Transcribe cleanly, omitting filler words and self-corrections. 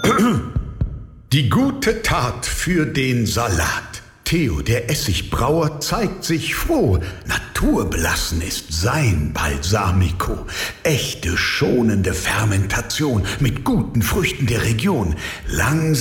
Die gute Tat für den Salat. Theo, der Essigbrauer, zeigt sich froh. Naturbelassen ist sein Balsamico. Echte, schonende Fermentation mit guten Früchten der Region. Langsam